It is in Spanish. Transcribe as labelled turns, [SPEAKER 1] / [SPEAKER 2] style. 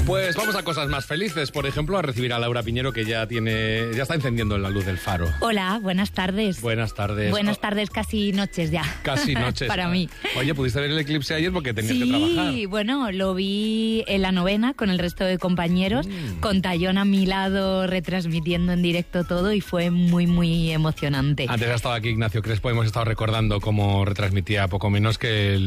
[SPEAKER 1] Pues vamos a cosas más felices. Por ejemplo, a recibir a Laura Piñero, que ya está encendiendo la luz del faro.
[SPEAKER 2] Hola, buenas tardes.
[SPEAKER 1] Buenas tardes.
[SPEAKER 2] Buenas tardes, casi noches ya.
[SPEAKER 1] Casi noches.
[SPEAKER 2] Para mí.
[SPEAKER 1] Oye, ¿pudiste ver el eclipse ayer porque tenías que trabajar?
[SPEAKER 2] Sí, bueno, lo vi en la novena con el resto de compañeros, con Tayón a mi lado retransmitiendo en directo todo y fue muy, muy emocionante.
[SPEAKER 1] Antes ha estado aquí Ignacio Crespo, hemos estado recordando cómo retransmitía poco menos que